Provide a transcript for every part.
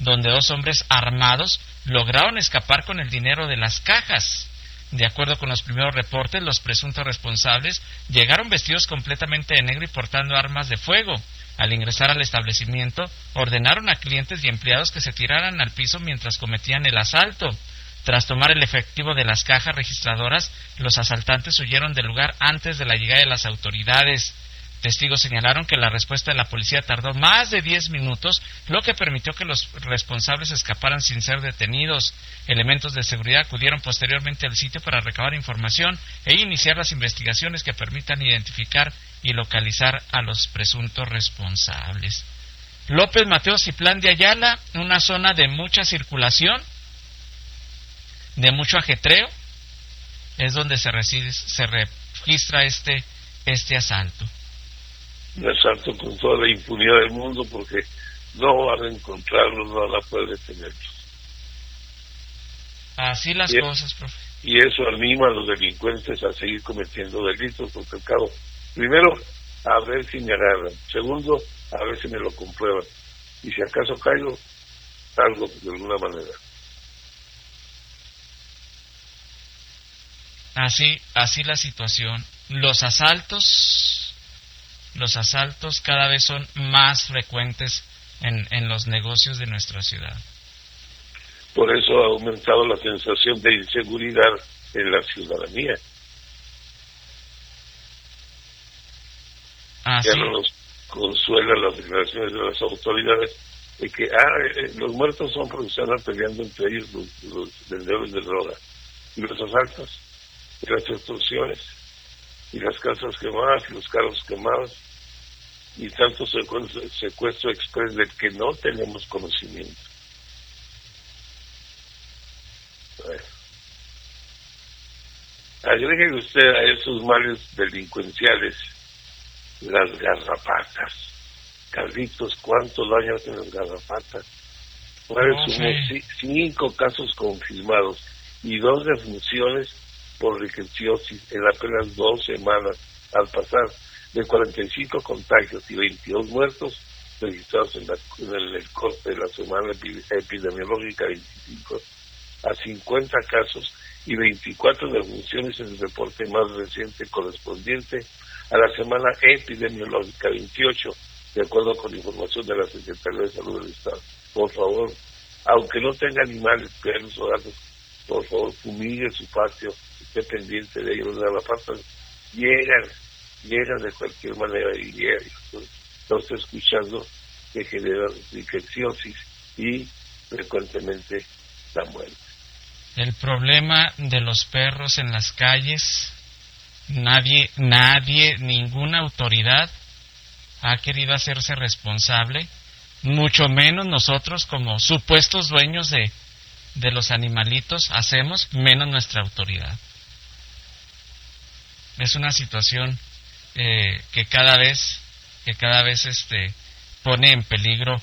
donde 2 hombres armados lograron escapar con el dinero de las cajas. De acuerdo con los primeros reportes, los presuntos responsables llegaron vestidos completamente de negro y portando armas de fuego. Al ingresar al establecimiento, ordenaron a clientes y empleados que se tiraran al piso mientras cometían el asalto. Tras tomar el efectivo de las cajas registradoras, los asaltantes huyeron del lugar antes de la llegada de las autoridades. Testigos señalaron que la respuesta de la policía tardó más de 10 minutos, lo que permitió que los responsables escaparan sin ser detenidos. Elementos de seguridad acudieron posteriormente al sitio para recabar información e iniciar las investigaciones que permitan identificar y localizar a los presuntos responsables. López Mateos y Plan de Ayala, una zona de mucha circulación, de mucho ajetreo, es donde se registra este asalto. Un asalto con toda la impunidad del mundo, porque no van a encontrarlos, no van a poder detenerlos. Así las cosas, profe. Y eso anima a los delincuentes a seguir cometiendo delitos, porque al cabo, primero, a ver si me agarran. Segundo, a ver si me lo comprueban. Y si acaso caigo, salgo de alguna manera. Así la situación. Los asaltos cada vez son más frecuentes en los negocios de nuestra ciudad. Por eso ha aumentado la sensación de inseguridad en la ciudadanía. Ya no nos consuelan las declaraciones de las autoridades de que los muertos son porque se andan peleando entre ellos los vendedores de droga. Y los asaltos, y las extorsiones, y las casas quemadas, y los carros quemados, y tanto secuestro express del que no tenemos conocimiento. Agregue usted a esos males delincuenciales las garrapatas. Carlitos, ¿cuánto daño hacen las garrapatas? Sumo 5 casos confirmados y 2 defunciones por riqueciosis en apenas 2 semanas, al pasar de 45 contagios y 22 muertos registrados en el corte de la semana epidemiológica 25 a 50 casos y 24 defunciones en el reporte más reciente correspondiente a la semana epidemiológica 28, de acuerdo con información de la Secretaría de Salud del Estado. Por favor, aunque no tenga animales, perros o gatos, por favor, fumigue su patio, esté pendiente de ellos. Las garrapatas llegan de cualquier manera y lo está escuchando, que genera infecciosis y frecuentemente la muerte. El problema de los perros en las calles, nadie, ninguna autoridad ha querido hacerse responsable, mucho menos nosotros como supuestos dueños de los animalitos hacemos, menos nuestra autoridad. Es una situación que cada vez pone en peligro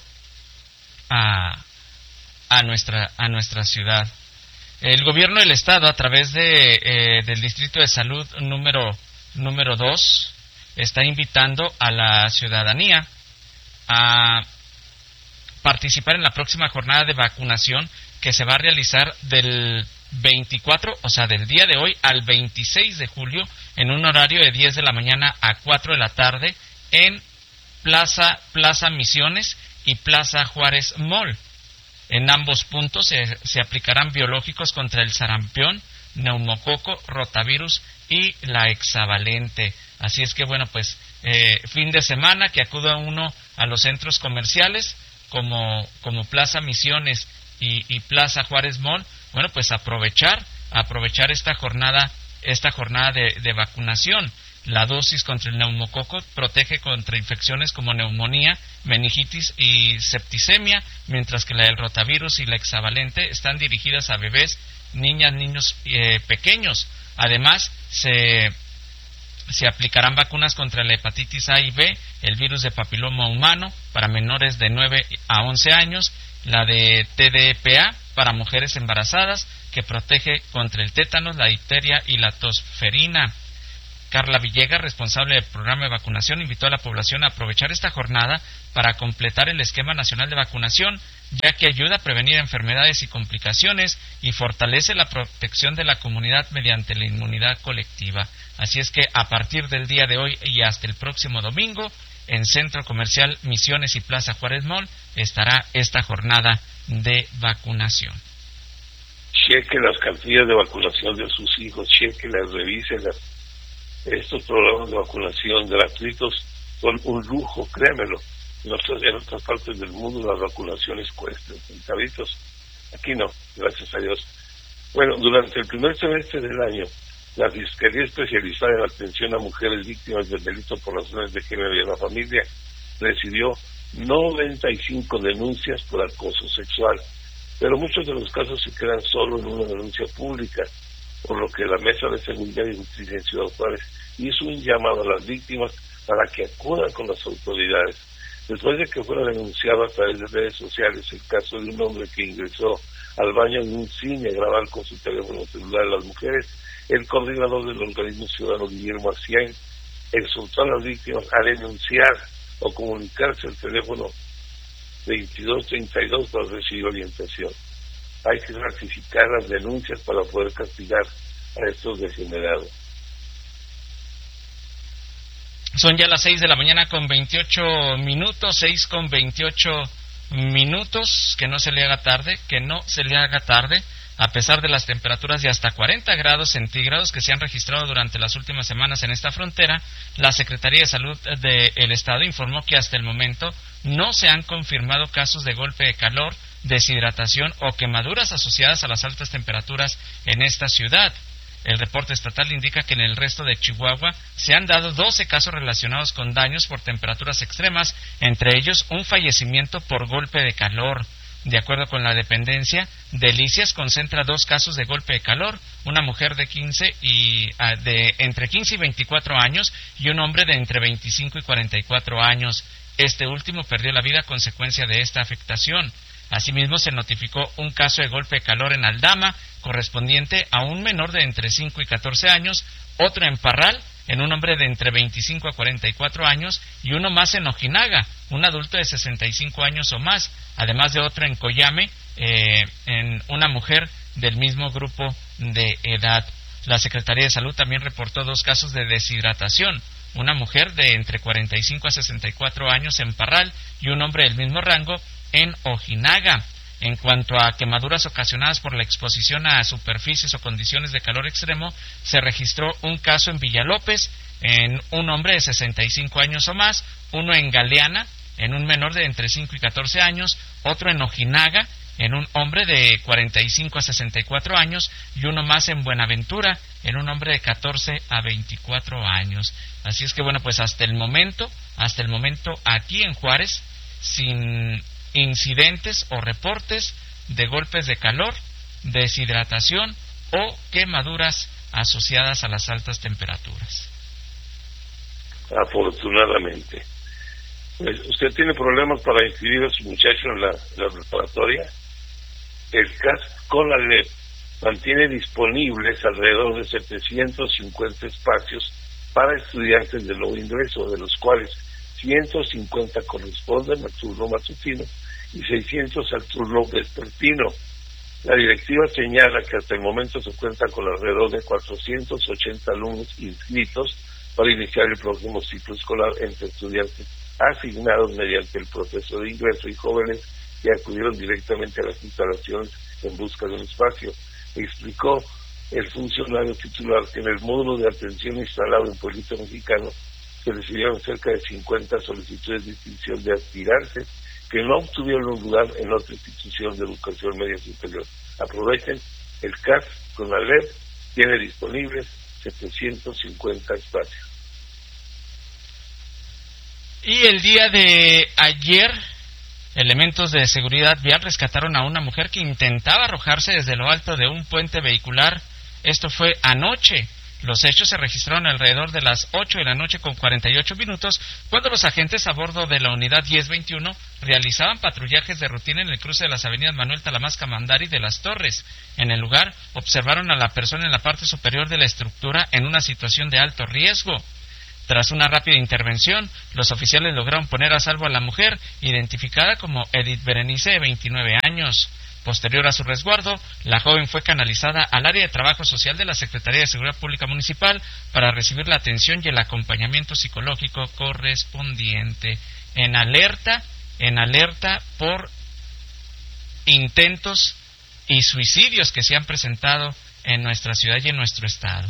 a nuestra ciudad. El gobierno del estado, a través del Distrito de Salud número 2, está invitando a la ciudadanía a participar en la próxima jornada de vacunación que se va a realizar del 24, o sea, del día de hoy al 26 de julio, en un horario de 10 de la mañana a 4 de la tarde en Plaza Misiones y Plaza Juárez Mall. En ambos puntos se aplicarán biológicos contra el sarampión, neumococo, rotavirus y la hexavalente. Así es que, bueno, pues fin de semana que acuda uno a los centros comerciales como Plaza Misiones y Plaza Juárez Mall, bueno, pues aprovechar esta jornada de vacunación. La dosis contra el neumococo protege contra infecciones como neumonía, meningitis y septicemia, mientras que la del rotavirus y la hexavalente están dirigidas a bebés, niños pequeños. Además, se aplicarán vacunas contra la hepatitis A y B, el virus de papiloma humano para menores de 9 a 11 años, la de TDPA para mujeres embarazadas, que protege contra el tétanos, la difteria y la tosferina. Carla Villegas, responsable del programa de vacunación, invitó a la población a aprovechar esta jornada para completar el esquema nacional de vacunación. ya que ayuda a prevenir enfermedades y complicaciones y fortalece la protección de la comunidad mediante la inmunidad colectiva. Así es que a partir del día de hoy y hasta el próximo domingo, en Centro Comercial Misiones y Plaza Juárez Mall estará esta jornada de vacunación. Cheque las cartillas de vacunación de sus hijos, chequelas, revíselas. Estos programas de vacunación gratuitos son un lujo, créanmelo. En otras partes del mundo las vacunaciones cuestan centavitos. Aquí no, gracias a Dios. Bueno, durante el primer semestre del año, la Fiscalía Especializada en Atención a Mujeres Víctimas del Delito por Razones de Género y a la Familia recibió 95 denuncias por acoso sexual, pero muchos de los casos se quedan solo en una denuncia pública, por lo que la Mesa de Seguridad y Justicia en Ciudad Juárez hizo un llamado a las víctimas para que acudan con las autoridades. Después de que fuera denunciado a través de redes sociales el caso de un hombre que ingresó al baño de un cine a grabar con su teléfono celular a las mujeres, el coordinador del organismo ciudadano Guillermo Arcián exhortó a las víctimas a denunciar o comunicarse al teléfono 2232 para recibir orientación. Hay que ratificar las denuncias para poder castigar a estos degenerados. Son ya las 6 de la mañana con 28 minutos, 6 con 28 minutos, que no se le haga tarde, a pesar de las temperaturas de hasta 40 grados centígrados que se han registrado durante las últimas semanas en esta frontera. La Secretaría de Salud del Estado informó que hasta el momento no se han confirmado casos de golpe de calor, deshidratación o quemaduras asociadas a las altas temperaturas en esta ciudad. El reporte estatal indica que en el resto de Chihuahua se han dado 12 casos relacionados con daños por temperaturas extremas, entre ellos un fallecimiento por golpe de calor. De acuerdo con la dependencia, Delicias concentra 2 casos de golpe de calor, una mujer de entre 15 y 24 años y un hombre de entre 25 y 44 años. Este último perdió la vida a consecuencia de esta afectación. Asimismo, se notificó un caso de golpe de calor en Aldama, correspondiente a un menor de entre 5 y 14 años, otro en Parral, en un hombre de entre 25 a 44 años, y uno más en Ojinaga, un adulto de 65 años o más, además de otro en Coyame, en una mujer del mismo grupo de edad. La Secretaría de Salud también reportó 2 casos de deshidratación, una mujer de entre 45 a 64 años en Parral y un hombre del mismo rango en Ojinaga. En cuanto a quemaduras ocasionadas por la exposición a superficies o condiciones de calor extremo, se registró un caso en Villalópez, en un hombre de 65 años o más, uno en Galeana, en un menor de entre 5 y 14 años, otro en Ojinaga, en un hombre de 45 a 64 años, y uno más en Buenaventura, en un hombre de 14 a 24 años. Así es que bueno, pues hasta el momento aquí en Juárez, sin incidentes o reportes de golpes de calor, deshidratación o quemaduras asociadas a las altas temperaturas. Afortunadamente. ¿Usted tiene problemas para inscribir a su muchacho en la preparatoria? El CAS CONALEP mantiene disponibles alrededor de 750 espacios para estudiantes de nuevo ingreso, de los cuales 150 corresponden al turno matutino y 600 al turno vespertino. La directiva señala que hasta el momento se cuenta con alrededor de 480 alumnos inscritos para iniciar el próximo ciclo escolar entre estudiantes asignados mediante el proceso de ingreso y jóvenes que acudieron directamente a las instalaciones en busca de un espacio. Explicó el funcionario titular que en el módulo de atención instalado en Pueblito Mexicano se recibieron cerca de 50 solicitudes de inscripción de aspirantes que no obtuvieron un lugar en otra institución de educación media superior. Aprovechen, el CAS CONALEP tiene disponibles 750 espacios. Y el día de ayer, elementos de seguridad vial rescataron a una mujer que intentaba arrojarse desde lo alto de un puente vehicular. Esto fue anoche. Los hechos se registraron alrededor de las 8 de la noche con 48 minutos, cuando los agentes a bordo de la unidad 1021 realizaban patrullajes de rutina en el cruce de las avenidas Manuel Talamasca Mandari de Las Torres. En el lugar, observaron a la persona en la parte superior de la estructura en una situación de alto riesgo. Tras una rápida intervención, los oficiales lograron poner a salvo a la mujer, identificada como Edith Berenice, de 29 años. Posterior a su resguardo, la joven fue canalizada al área de trabajo social de la Secretaría de Seguridad Pública Municipal para recibir la atención y el acompañamiento psicológico correspondiente. En alerta por intentos y suicidios que se han presentado en nuestra ciudad y en nuestro estado.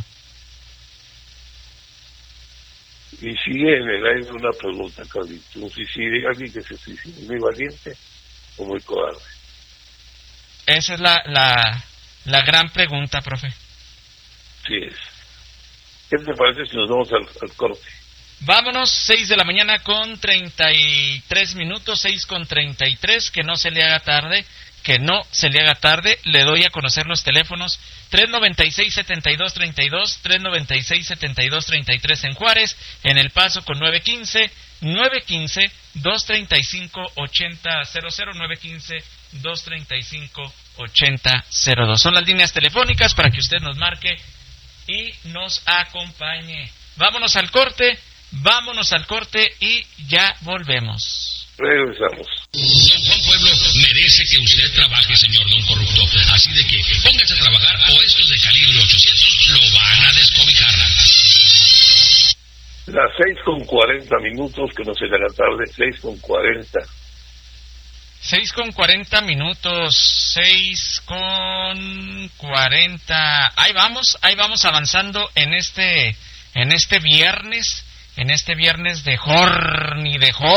Y sigue en el aire una pregunta, Carlito. ¿Un suicidio, alguien que se suicida, muy valiente o muy cobarde? Esa es la gran pregunta, profe. Sí es. ¿Qué te parece si nos vamos al corte? Vámonos, 6 de la mañana con 33 minutos, 6:33, que no se le haga tarde, le doy a conocer los teléfonos: 396-7232, 396-7233 en Juárez, en El Paso con 915-235-8000, 915-235-8002. Son las líneas telefónicas para que usted nos marque y nos acompañe. Vámonos al corte y ya volvemos. Regresamos. Don Juan Pueblo merece que usted trabaje, señor don corrupto. Así de que póngase a trabajar o estos de calibre 800 lo van a descobijar. Las 6:40, que no se la tarde, 6:40. 6:40, 6:40. Ahí vamos avanzando en este viernes de horny,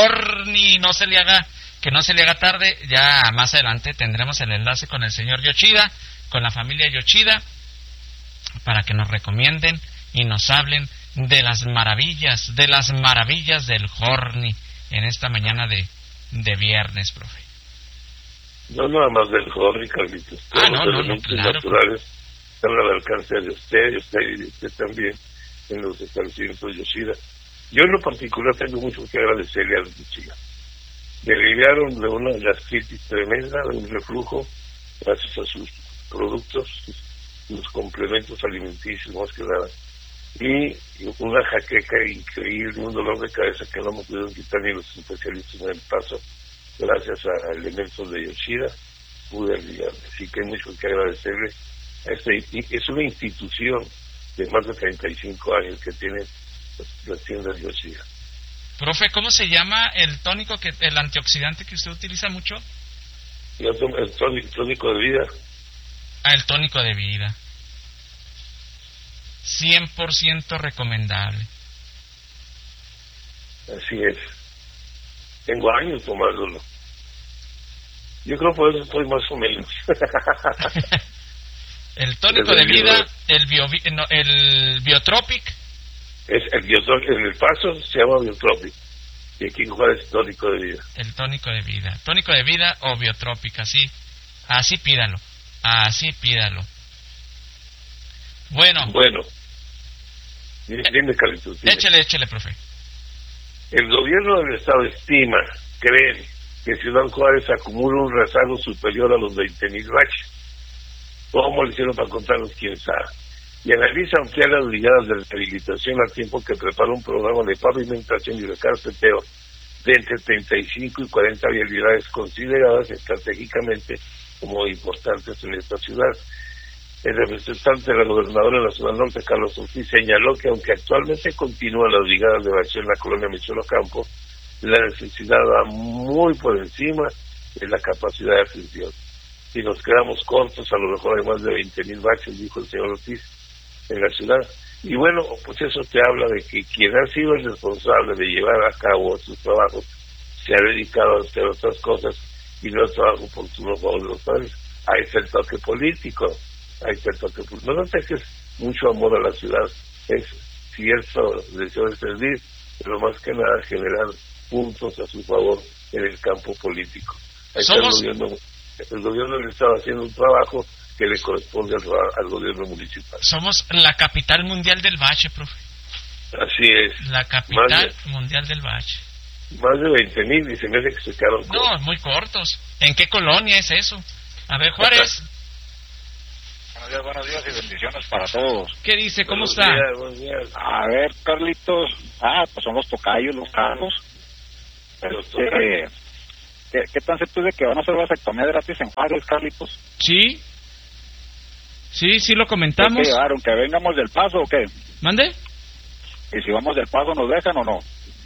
que no se le haga tarde. Ya más adelante tendremos el enlace con el señor Yoshida, con la familia Yoshida, para que nos recomienden y nos hablen de las maravillas del horny en esta mañana de viernes, profe. No nada más del horny, Carlitos. Todos los elementos naturales están al alcance de usted y usted también en los establecimientos de Yoshida. Yo en lo particular tengo mucho que agradecerle a los Yoshida. Me aliviaron de una gastritis tremenda, de un reflujo, gracias a sus productos, sus complementos alimenticios más que nada. Y una jaqueca increíble, un dolor de cabeza que no me pudieron quitar ni los especialistas en El Paso. Gracias a elementos de Yoshida pude aliviarme. Así que hay mucho que agradecerle a es una institución de más de 35 años que tiene las tiendas Yoshida. Profe, ¿cómo se llama el tónico, el antioxidante que usted utiliza mucho? El tónico de vida. El tónico de vida. 100% recomendable. Así es. Tengo años tomándolo. Yo creo por eso estoy más o menos. El tónico de vida, el Biotropic. En El Paso se llama Biotropic. Y aquí en Juárez es tónico de vida. El tónico de vida. Tónico de vida o Biotropic, así pídalo. Bueno. Dime, Carlitos. Échele, profe. El gobierno del estado cree que Ciudad Juárez acumula un rezago superior a los 20,000 baches. ¿Cómo lo hicieron para contarnos? Quién sabe. Y analiza ampliar las brigadas de rehabilitación al tiempo que prepara un programa de pavimentación y recarpeteo de entre 35 y 40 vialidades consideradas estratégicamente como importantes en esta ciudad. El representante de la gobernadora de la Ciudad Norte, Carlos Ortiz, señaló que aunque actualmente continúan las brigadas de bacheo en la colonia Michelo Campo, la necesidad va muy por encima de la capacidad de atención. Si nos quedamos cortos, a lo mejor hay más de 20,000 baches, dijo el señor Ortiz, en la ciudad. Y bueno, pues eso te habla de que quien ha sido el responsable de llevar a cabo sus trabajos se ha dedicado a hacer otras cosas y no es trabajo oportuno para los padres. Ahí está el toque político. No es mucho amor a la ciudad, es cierto deseo de servir, pero más que nada generar puntos a su favor en el campo político. Ahí está el gobierno le estaba haciendo un trabajo que le corresponde al gobierno municipal. Somos la capital mundial del bache, profe. Así es. La capital mundial del bache. Más de 20,000 y se me hace que se quedaron cortos. No, muy cortos. ¿En qué colonia es eso? A ver, Juárez. Buenos días y bendiciones para todos. ¿Qué dice? ¿Cómo está? Buenos días. A ver, Carlitos. Pues son los tocayos, los Carlos. ¿Qué tan cierto es de que van a hacer vasectomía gratis en Juárez, Carlitos? Sí. Sí, lo comentamos. ¿Qué llevaron? ¿Que vengamos del Paso o qué? ¿Mande? ¿Y si vamos del Paso nos dejan o no?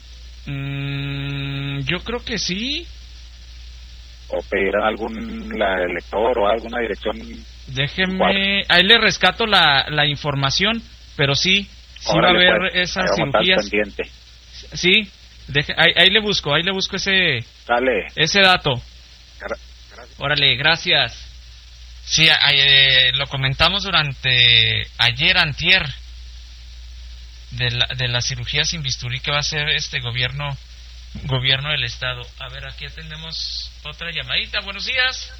Yo creo que sí. ¿O pedirán algún elector o alguna dirección? Déjeme, ahí le rescato la información, pero sí va a haber pues, esas cirugías. Sí, ahí le busco ese dato. Gracias. Órale, gracias. Sí, lo comentamos durante antier, de la cirugía sin bisturí que va a hacer este gobierno del estado. A ver, aquí atendemos otra llamadita. Buenos días.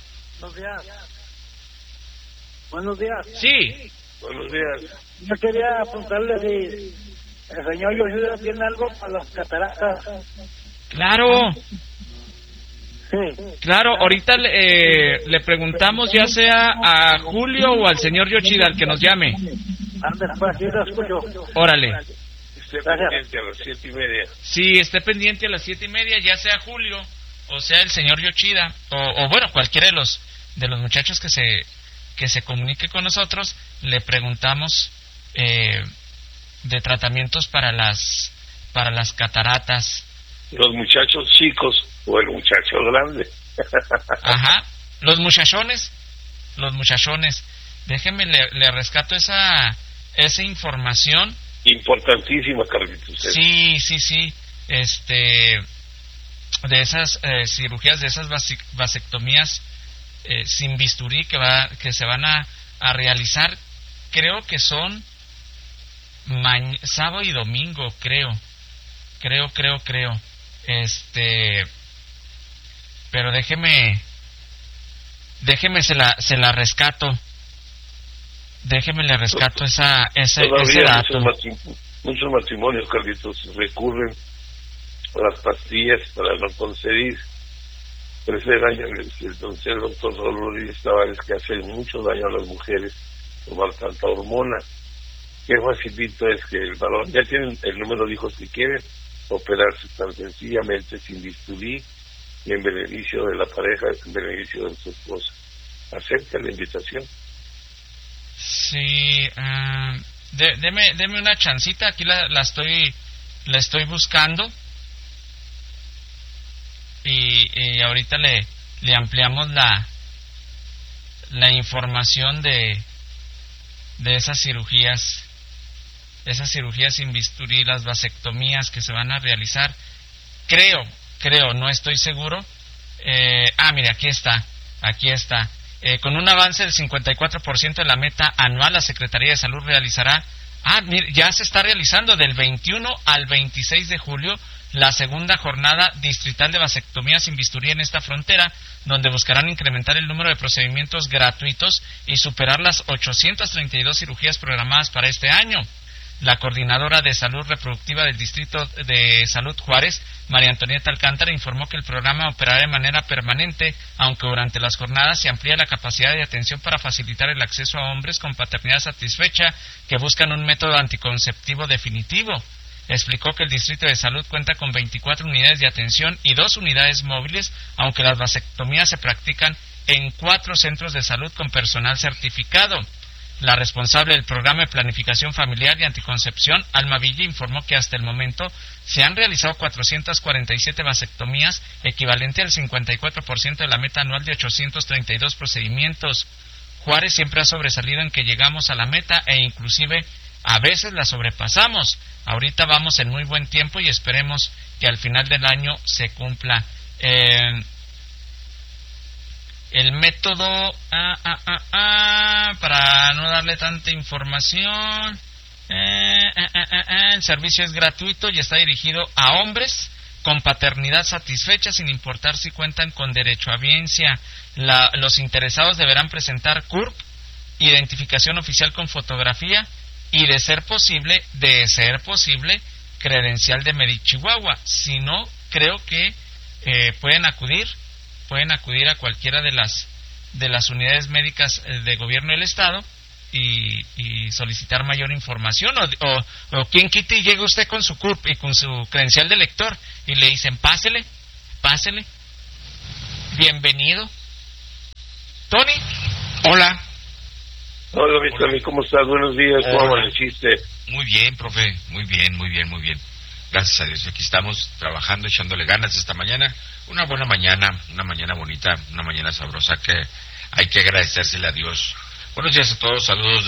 Buenos días. Sí. Buenos días. Yo quería preguntarle si el señor Yoshida tiene algo para las cataratas. Claro. Sí. Claro, ahorita le preguntamos ya sea a Julio o al señor Yoshida, al que nos llame. Antes, pues, sí lo escucho. Órale. Esté pendiente a las 7:30. Sí, esté pendiente a las 7:30, ya sea Julio o sea el señor Yoshida o bueno, cualquiera de los muchachos que se comunique con nosotros, le preguntamos de tratamientos para las cataratas. Los muchachos chicos o el muchacho grande. Ajá, los muchachones. Déjeme, le rescato esa información. Importantísima, Carlitos. Sí. De esas cirugías, de esas vasectomías sin bisturí que se van a realizar, creo que son sábado y domingo, creo. Pero déjeme se la rescato. Le rescato ese dato. Muchos matrimonios, Carlitos, recurren a las pastillas para no concebir. Pero ese daño, el doctor Rodríguez Tavares, que hace mucho daño a las mujeres tomar tanta hormona. Qué facilito es que el varón ya tienen el número de hijos que quieren operarse tan sencillamente, sin bisturí, y en beneficio de la pareja, en beneficio de su esposa. Acepta la invitación. Sí, deme una chancita, aquí la estoy buscando y ahorita le ampliamos la información de esas cirugías sin bisturí, las vasectomías que se van a realizar. Creo, no estoy seguro. Mire, aquí está. Con un avance del 54% de la meta anual, la Secretaría de Salud realizará, mire, ya se está realizando del 21 al 26 de julio la segunda jornada distrital de vasectomía sin bisturí en esta frontera, donde buscarán incrementar el número de procedimientos gratuitos y superar las 832 cirugías programadas para este año. La coordinadora de salud reproductiva del Distrito de Salud Juárez, María Antonieta Alcántara, informó que el programa operará de manera permanente, aunque durante las jornadas se amplía la capacidad de atención para facilitar el acceso a hombres con paternidad satisfecha que buscan un método anticonceptivo definitivo. Explicó que el Distrito de Salud cuenta con 24 unidades de atención y 2 unidades móviles, aunque las vasectomías se practican en 4 centros de salud con personal certificado. La responsable del programa de planificación familiar y anticoncepción, Alma Villa, informó que hasta el momento se han realizado 447 vasectomías, equivalente al 54% de la meta anual de 832 procedimientos. Juárez siempre ha sobresalido en que llegamos a la meta e inclusive a veces la sobrepasamos. Ahorita vamos en muy buen tiempo y esperemos que al final del año se cumpla. El método, para no darle tanta información, el servicio es gratuito y está dirigido a hombres con paternidad satisfecha, sin importar si cuentan con derecho a biencia. Los interesados deberán presentar CURP, identificación oficial con fotografía y, de ser posible, credencial de Medichihuahua. Si no, creo que pueden acudir a cualquiera de las de las unidades médicas de gobierno del estado y solicitar mayor información, o quien quite y llegue usted con su CURP y con su credencial de lector y le dicen pásele, bienvenido. Tony, hola. Hola, mi Tony, ¿cómo estás? Buenos días, ¿cómo amaneciste? Muy bien, profe, muy bien. Gracias a Dios, aquí estamos trabajando, echándole ganas esta mañana. Una buena mañana, una mañana bonita, una mañana sabrosa que hay que agradecérsele a Dios. Buenos días a todos, saludos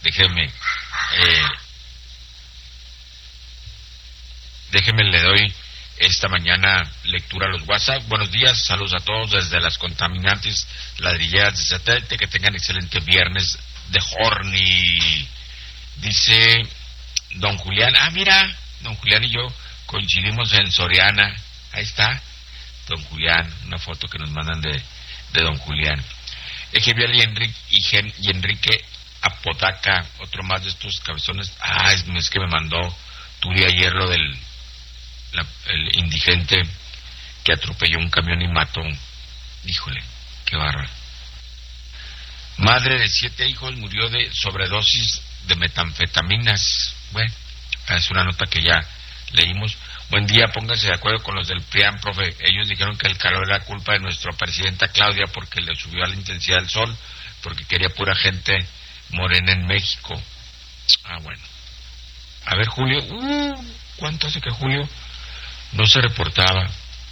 déjeme le doy esta mañana lectura a los WhatsApp. Buenos días, saludos a todos desde las contaminantes ladrilleras de satélite, que tengan excelente viernes de Horny. Dice don Julián, mira, don Julián y yo coincidimos en Soriana, ahí está, don Julián, una foto que nos mandan de don Julián. Ejevial y Enrique Apodaca, otro más de estos cabezones. Es que me mandó Turi ayer lo del el indigente que atropelló un camión y mató. Híjole, qué bárbaro. Madre de 7 hijos murió de sobredosis de metanfetaminas. Bueno, es una nota que ya leímos. Buen día, pónganse de acuerdo con los del PRIAN, profe. Ellos dijeron que el calor era culpa de nuestra presidenta Claudia porque le subió a la intensidad del sol, porque quería pura gente morena en México. Bueno. A ver, Julio. ¿Cuánto hace que Julio no se reportaba?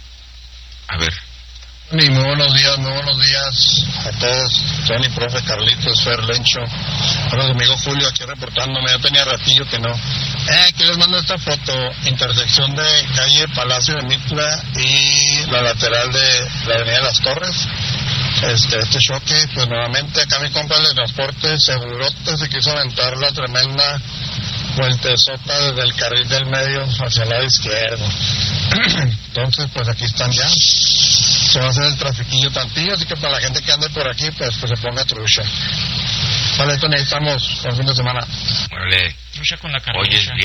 A ver. Muy buenos días a todos. Tony, profe, Carlitos, Fer, Lencho. Hola, amigo Julio, aquí reportándome. Ya tenía ratillo que no. Aquí les mando esta foto. Intersección de calle Palacio de Mitla y la lateral de la avenida de las Torres. Este choque, pues nuevamente acá mi compa de transporte, segurote, se quiso aventar la tremenda vueltezota desde el carril del medio hacia el lado izquierdo. Entonces, pues aquí están ya. Se va a hacer el trafiquillo tantillo, así que para la gente que ande por aquí, pues se ponga trucha. Vale, Tony, ahí estamos, con el fin de semana. Órale. Trucha con la carniza. Hoy es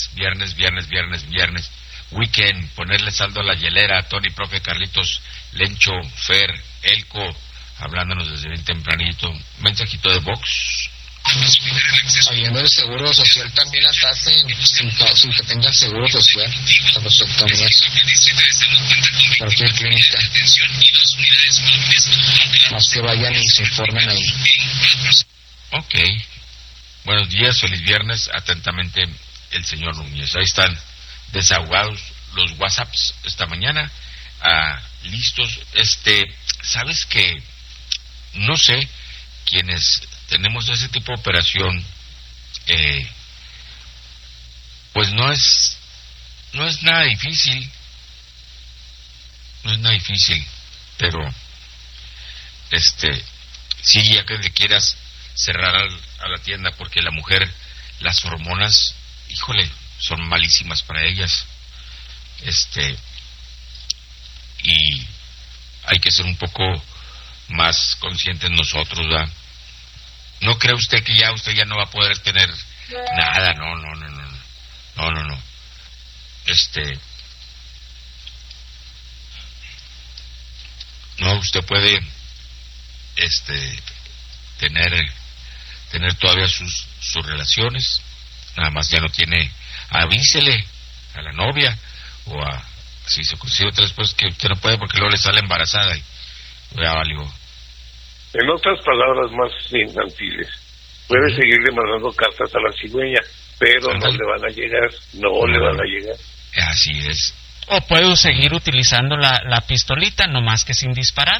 viernes. Weekend, ponerle saldo a la hielera. Tony, profe, Carlitos, Lencho, Fer, Elco, hablándonos desde bien tempranito. Mensajito de Vox. Habiendo el seguro social también las hacen sin que tengas seguro social a los sectores. Cualquier clínica. Más que vayan y se informen ahí. Ok. Buenos días, feliz viernes. Atentamente, el señor Núñez. Ahí están desahogados los WhatsApps esta mañana. Listos. ¿Sabes qué? No sé, quienes tenemos ese tipo de operación, pues no es nada difícil, pero sí, ya que le quieras cerrar a la tienda, porque la mujer, las hormonas, híjole, son malísimas para ellas, y hay que ser un poco más conscientes nosotros, ¿verdad? ¿No cree usted que usted ya no va a poder tener nada? No. No, usted puede tener todavía sus relaciones, nada más ya no tiene. Avísele a la novia o si se consigue otra después que usted no puede porque luego le sale embarazada y ya valió. En otras palabras más infantiles, puede seguirle mandando cartas a la cigüeña, pero no le van a llegar. Así es. O puedo seguir utilizando la pistolita, nomás que sin disparar.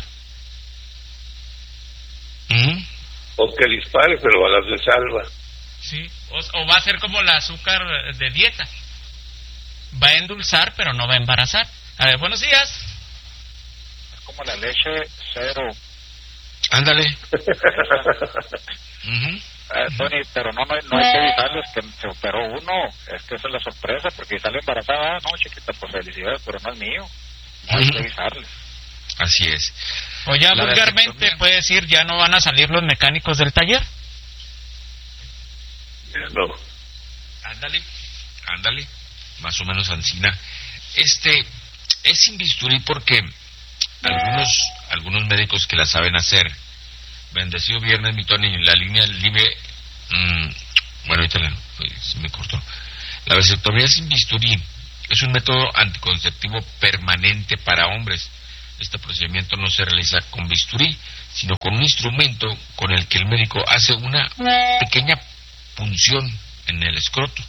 O que dispare, pero balas de salva. Sí, o va a ser como el azúcar de dieta. Va a endulzar, pero no va a embarazar. A ver, buenos días. Es como la leche cero. Ándale. Tony, pero no hay que evitarles que se operó uno. Es que esa es la sorpresa, porque sale embarazada. No, chiquita, pues felicidades, pero no es mío. No hay que avisarles. Así es. O ya vulgarmente puede decir, ya no van a salir los mecánicos del taller. No. Ándale. Más o menos ancina. Es sin bisturí porque algunos médicos que la saben hacer Bendecido viernes, mi Tony. La línea libre... bueno, ahorita se me cortó. La vasectomía sin bisturí es un método anticonceptivo permanente para hombres. Este procedimiento no se realiza con bisturí, sino con un instrumento con el que el médico hace una pequeña punción en el escroto.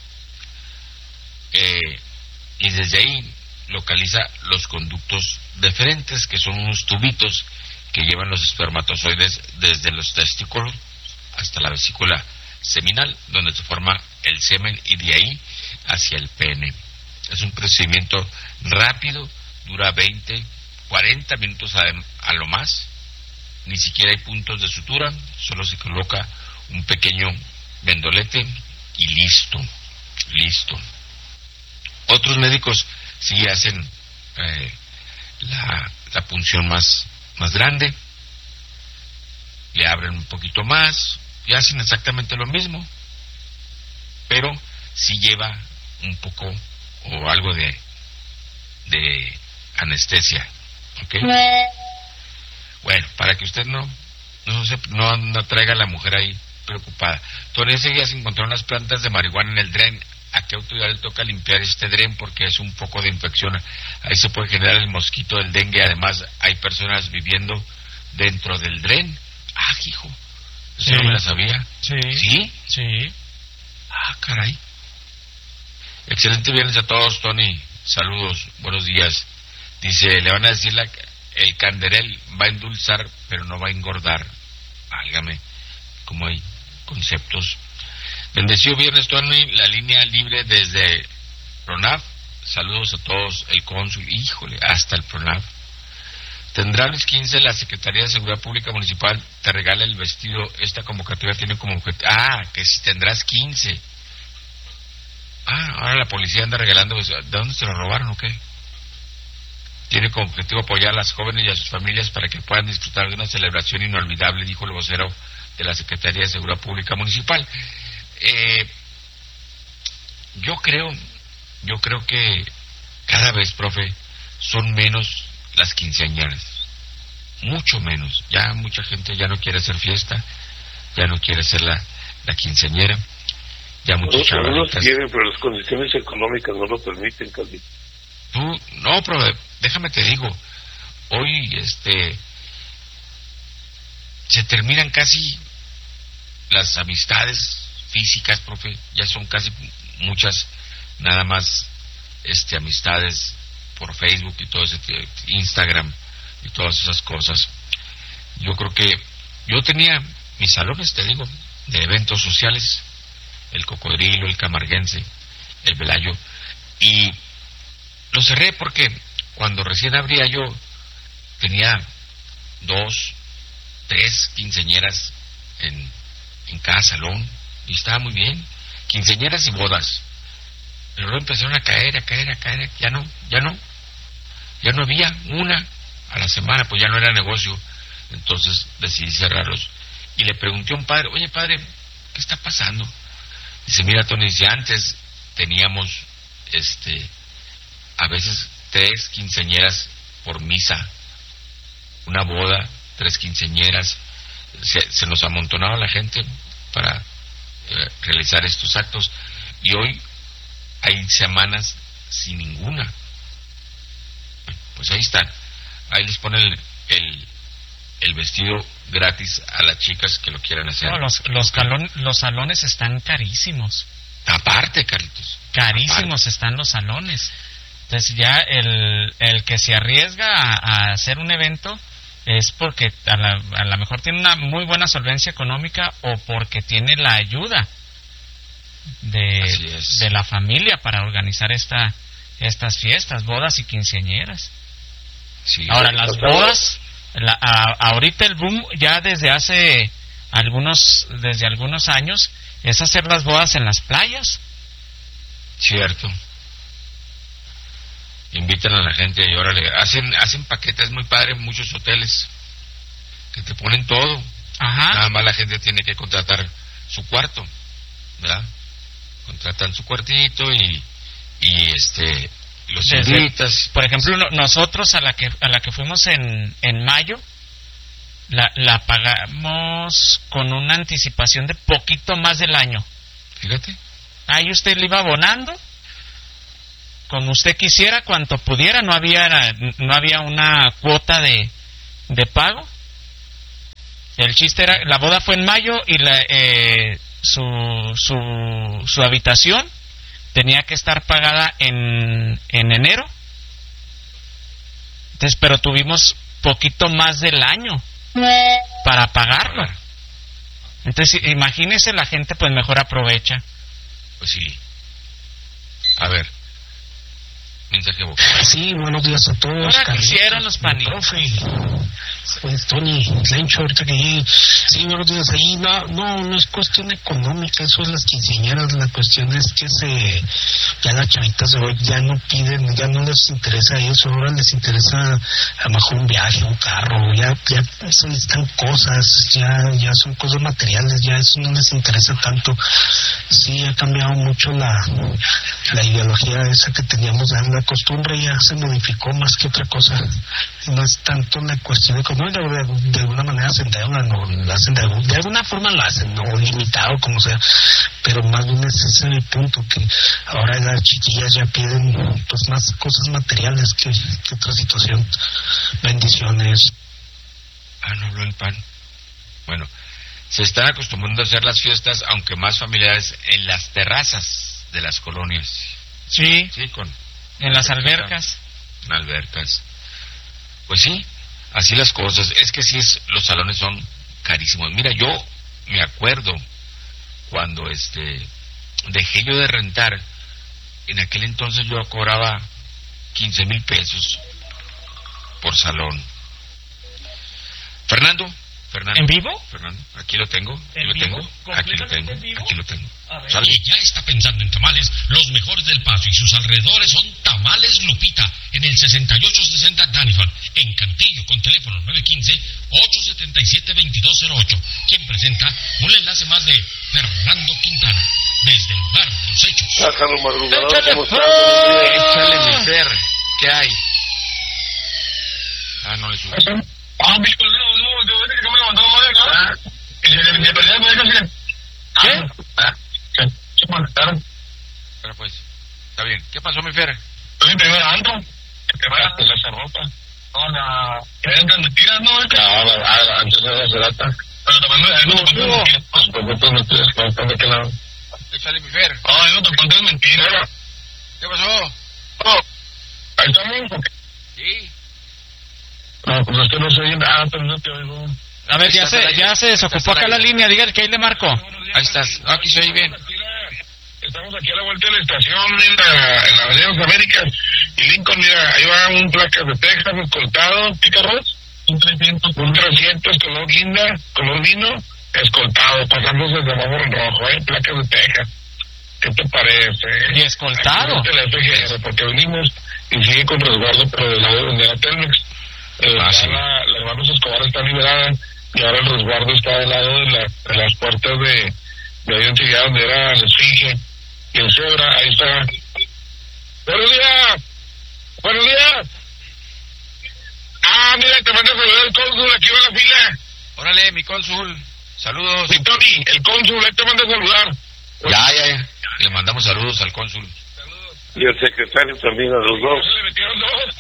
Y desde ahí localiza los conductos deferentes, que son unos tubitos que llevan los espermatozoides desde los testículos hasta la vesícula seminal, donde se forma el semen, y de ahí hacia el pene. Es un procedimiento rápido, dura 20, 40 minutos a lo más. Ni siquiera hay puntos de sutura, solo se coloca un pequeño vendolete y listo. Otros médicos sí hacen la punción más grande, le abren un poquito más y hacen exactamente lo mismo, pero sí lleva un poco o algo de anestesia, ¿ok? Bueno, para que usted no traiga a la mujer ahí preocupada. Todavía ese día se encontraron unas plantas de marihuana en el dren. ¿A qué autoridad le toca limpiar este dren? Porque es un foco de infección. Ahí se puede generar el mosquito del dengue. Además, hay personas viviendo dentro del dren. Ah, hijo, eso sí. No me la sabía. Sí. ¿Sí? Ah, caray. Excelente viernes a todos, Tony. Saludos, buenos días. Dice, le van a decir el canderel va a endulzar, pero no va a engordar. Válgame, como hay conceptos. Bendecido viernes, Tony. La línea libre desde PRONAF. Saludos a todos. El cónsul, híjole, hasta el PRONAF. Tendrá los 15 la Secretaría de Seguridad Pública Municipal, te regala el vestido. Esta convocatoria tiene como objetivo... que si tendrás 15. Ahora la policía anda regalando... ¿De dónde se lo robaron o qué? Tiene como objetivo apoyar a las jóvenes y a sus familias para que puedan disfrutar de una celebración inolvidable, dijo el vocero de la Secretaría de Seguridad Pública Municipal. Yo creo que cada vez, profe, son menos las quinceañeras, mucho menos. Ya mucha gente ya no quiere hacer fiesta, ya no quiere ser la quinceañera, ya muchos chavalitas. Algunos quieren, pero las condiciones económicas no lo permiten, Carlito. No, profe, déjame te digo, hoy se terminan casi las amistades físicas, profe, ya son casi muchas nada más amistades por Facebook y todo ese Instagram y todas esas cosas. Yo creo que yo tenía mis salones, te digo, de eventos sociales, el Cocodrilo, el Camarguense, el Velayo, y lo cerré porque cuando recién abría yo tenía 2, 3 quinceañeras en cada salón y estaba muy bien, quinceañeras y bodas, pero luego empezaron a caer, ya no había una a la semana, pues ya no era negocio, entonces decidí cerrarlos. Y le pregunté a un padre, oye padre, ¿qué está pasando? Dice, mira Tony, dice, antes teníamos a veces 3 quinceañeras por misa, una boda, 3 quinceañeras, se nos amontonaba la gente para realizar estos actos, y hoy hay semanas sin ninguna. Pues ahí están, ahí les ponen el vestido gratis a las chicas que lo quieran hacer. No, los salones están carísimos. Aparte, Carlitos, carísimos están los salones. Entonces ya el que se arriesga a hacer un evento es porque a lo mejor tiene una muy buena solvencia económica o porque tiene la ayuda de la familia para organizar estas fiestas, bodas y quinceañeras. Sí. Ahora las bodas, ahorita el boom ya desde algunos años es hacer las bodas en las playas. Cierto. Invitan a la gente y órale, hacen paquetes muy padres, muchos hoteles que te ponen todo. Ajá. Nada más la gente tiene que contratar su cuarto, ¿verdad? Contratan su cuartito y los invitas. Por ejemplo, nosotros a la que fuimos en mayo, la pagamos con una anticipación de poquito más del año. Fíjate. Ahí usted le iba abonando como usted quisiera, cuanto pudiera, no había una cuota de pago. El chiste era, la boda fue en mayo y su habitación tenía que estar pagada en enero. Entonces, pero tuvimos poquito más del año para pagarlo. Entonces, imagínese, la gente pues mejor aprovecha. Pues sí. A ver. Mensaje vocal. Sí, buenos días a todos. Ahora quisieron los panitos. Pues Tony, Lencho, ahorita que llegue. Sí, buenos días. Ahí no es cuestión económica, eso es las quinceañeras. La cuestión es que ya las chavitas de hoy ya no piden, ya no les interesa eso. Ahora les interesa a lo mejor un viaje, un carro, ya solicitan cosas, ya son cosas materiales, ya eso no les interesa tanto. Sí, ha cambiado mucho la ideología esa que teníamos, la costumbre ya se modificó más que otra cosa. No es tanto la cuestión económica, de alguna manera se endeudan o lo hacen de alguna forma lo hacen, o limitado, como sea, pero más bien ese es el punto, que ahora las chiquillas ya piden pues más cosas materiales que otra situación. Bendiciones. No habló el pan. Bueno, se están acostumbrando a hacer las fiestas, aunque más familiares, en las terrazas de las colonias. Sí, en las albercas. En albercas. Pues sí, así las cosas. Es que sí, los salones son carísimos. Mira, yo me acuerdo cuando dejé yo de rentar. En aquel entonces yo cobraba 15,000 pesos por salón. Fernando. ¿En vivo? Fernando, aquí lo tengo. Aquí lo tengo. Y ya está pensando en tamales, los mejores del Paso y sus alrededores son Tamales Lupita, en el 6860 Daniford, en Cantillo, con teléfono 915-877-2208, quien presenta un enlace más de Fernando Quintana, desde el lugar de los hechos. Pájaro madrugador, ¿cómo estás? Échale mi Fer, ¿qué hay? No le subes. ¿Qué? Pero pues, está bien. ¿Qué pasó, mi Fer? Estoy primero alto, que me hagas esa ropa. Que vengan mentiras, ¿no? Antes de la cerata. Pero también no te lado. Échale, mi Fer. No te conté mentiras. ¿Qué pasó? Ahí estamos. Sí. No, pues es que no se oye nada, pero no te oigo. A ver, ya se desocupó acá la línea, dígale que ahí le marco. Ahí estás. Aquí se oye bien. Estamos aquí a la vuelta de la estación, en la Avenida de las Américas. Y Lincoln, mira, ahí va un placas de Texas escoltado. ¿Qué carros? Un 300 color guinda, color vino, escoltado, pasándose el semáforo en rojo, placas de Texas. ¿Qué te parece? Y escoltado. Porque venimos y sigue con resguardo, pero del lado donde era Telmex. Sí. La hermanos Escobar está liberada y ahora el resguardo está del lado de las puertas de ahí enseguida donde era la Esfinge y el Zebra. Ahí está. ¡Buenos días! Mira, te manda a saludar el cónsul, aquí va la fila. Órale, mi cónsul. Saludos. Mi Tony, el cónsul, ahí te manda a saludar. Ya. Le mandamos saludos al cónsul. Y el secretario también, a los dos. Le metieron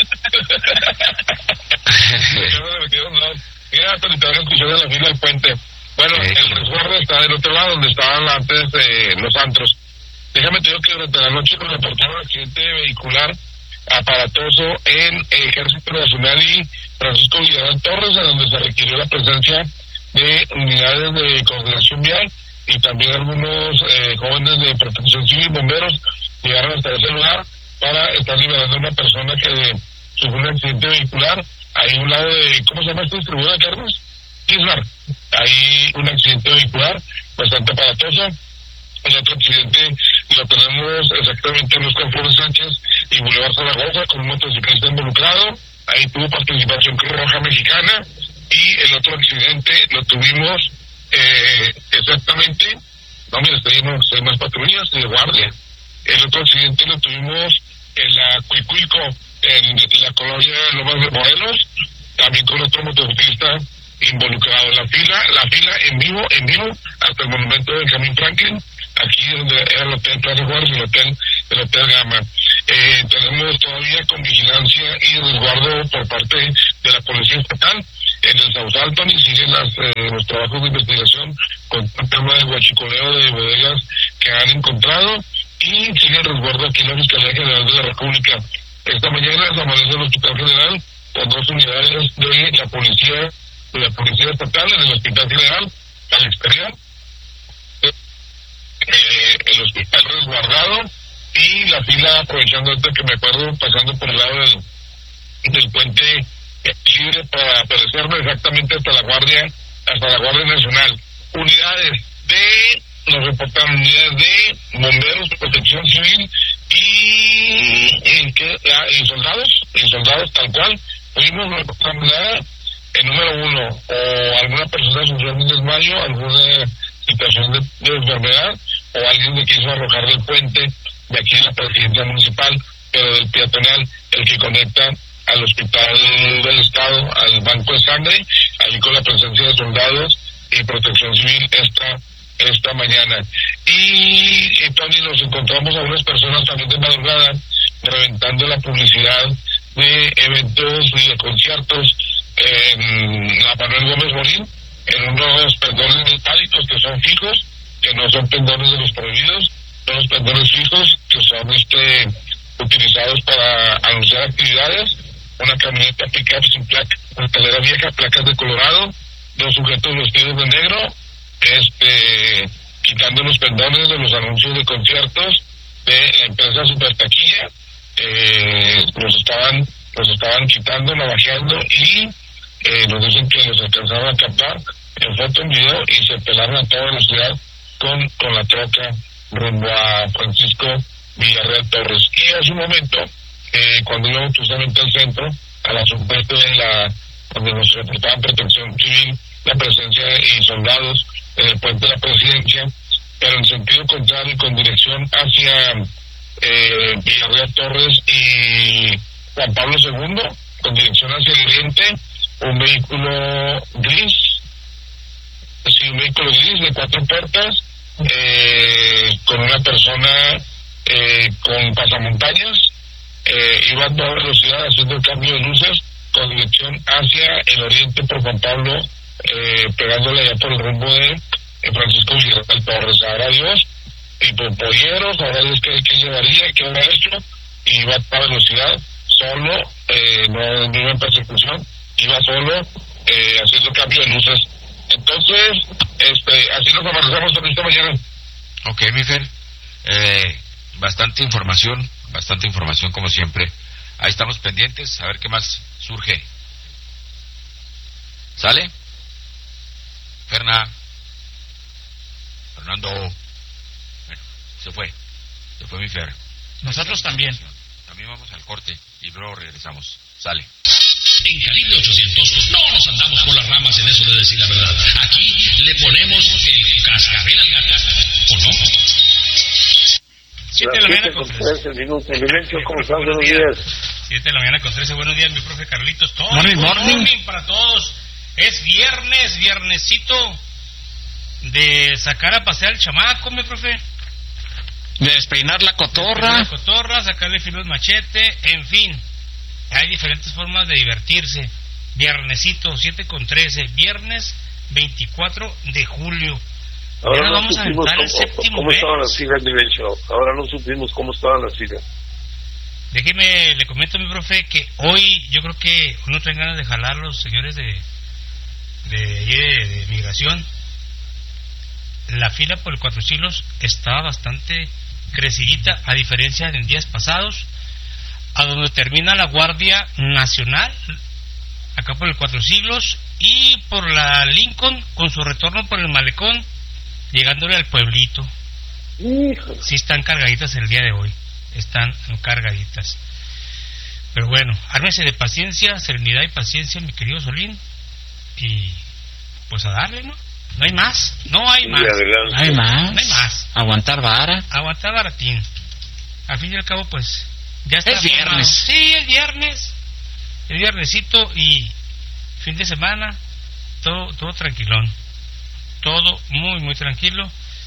dos. Mira, Tony, te van a escuchar en la fila del puente. Bueno, el resguardo está del otro lado, donde estaban antes los antros. Déjame te digo que durante la noche nos reportaron un accidente vehicular aparatoso en Ejército Nacional y Francisco Villarreal Torres, en donde se requirió la presencia de unidades de coordinación vial y también algunos jóvenes de protección civil y bomberos llegaron hasta ese lugar para estar liberando a una persona que sufrió un accidente vehicular. Ahí un lado de, ¿cómo se llama esta distribuidora de carros? Ismar. Hay un accidente vehicular bastante aparatoso. El otro accidente lo tenemos exactamente en Oscar Flores Sánchez y Boulevard Zaragoza, con un motociclista involucrado. Ahí tuvo participación Cruz Roja Mexicana. Y el otro accidente lo tuvimos exactamente, no, mira, hay más patrullas de guardia. El otro accidente lo tuvimos en la Cuicuilco, en la colonia Lomas de Morelos, también con otro motociclista involucrado. La fila en vivo, hasta el monumento de Benjamin Franklin, aquí donde era el Hotel Plaza Juárez, el Hotel Gama. Tenemos todavía con vigilancia y resguardo por parte de la Policía Estatal en el South Alton, y siguen los trabajos de investigación con el tema de huachicoleo de bodegas que han encontrado, y sigue el resguardo aquí en la Fiscalía General de la República. Esta mañana amanece el Hospital General con 2 unidades de la Policía Estatal en el Hospital General al exterior, el hospital resguardado, y la fila, aprovechando esto que me acuerdo, pasando por el lado del puente libre para aparecerme exactamente hasta la Guardia Nacional. Nos reportaron unidades de bomberos, protección civil y soldados tal cual. Pudimos reportar el número 1, o alguna persona sufrió un desmayo, alguna situación de enfermedad, o alguien que quiso arrojar del puente de aquí de la presidencia municipal, pero del peatonal, el que conecta al hospital del estado, al banco de sangre, ahí con la presencia de soldados y protección civil esta mañana. Y Tony, nos encontramos a unas personas también de madrugada reventando la publicidad de eventos y de conciertos en la Manuel Gómez Morín, en unos pendones metálicos que son fijos, que no son pendones de los prohibidos, son los pendones fijos que son utilizados para anunciar actividades. Una camioneta pick-up sin placa, una escalera vieja, placas de Colorado, 2 sujetos vestidos de negro, quitando los pendones de los anuncios de conciertos de la empresa Super Taquilla. Los estaban quitando, navajeando, y nos dicen que los alcanzaron a captar en foto, en video, y se pelaron a toda velocidad con la troca rumbo a Francisco Villarreal Torres. Y hace un momento, cuando íbamos justamente al centro, a la supuesta donde nos reportaban protección civil, la presencia y soldados en el puente de la presidencia, pero en sentido contrario, con dirección hacia Villarreal Torres y Juan Pablo II, con dirección hacia el oriente, un vehículo gris de 4 puertas, con una persona con pasamontañas, iba a toda velocidad haciendo el cambio de luces con dirección hacia el oriente por Juan Pablo, pegándole allá por el rumbo de Francisco Villarreal Torres. Sabrá Dios, y por polleros, sabrá Dios qué llevaría, qué habrá hecho, y iba a toda velocidad, solo, no iba en persecución, iba solo, haciendo cambio de luces. Entonces, así nos avanzamos también esta mañana. Ok, mi Fer, bastante información como siempre. Ahí estamos pendientes, a ver qué más surge. ¿Sale? Fernando. Bueno, se fue mi Fer. Nosotros también. También vamos al corte y luego regresamos. Sale. En Calibre 800 no nos andamos por las ramas en eso de decir la verdad. Aquí le ponemos el cascabel al gato, ¿o no? 7 de la mañana con 13 minutos. ¿Cómo están? Buenos días. 7 de la mañana con 13. Buenos días, mi profe Carlitos. Morning para todos. Es viernesito de sacar a pasear al chamaco, mi profe. De despeinar la cotorra. Sacarle filo al machete, en fin. Hay diferentes formas de divertirse. Viernesito, 7 con 13. Viernes 24 de julio. Ahora no vamos a aventar el séptimo mes. Estaban las filas, ahora no supimos cómo estaban las filas. Déjeme, le comento a mi profe que hoy yo creo que uno trae ganas de jalar los señores de migración. La fila por el 4 Siglos estaba bastante crecidita, a diferencia de en días pasados, a donde termina la Guardia Nacional, acá por el 4 Siglos, y por la Lincoln, con su retorno por el Malecón, llegándole al pueblito. Sí están cargaditas el día de hoy, están cargaditas. Pero bueno, ármese de paciencia, serenidad y paciencia, mi querido Solín, y pues a darle, ¿no? No hay más. No hay más. Aguantar vara. Aguantar baratín. Al fin y al cabo, pues, ya está. Es viernes. Sí, es viernes. El viernesito y fin de semana. todo tranquilón. Todo muy, muy tranquilo.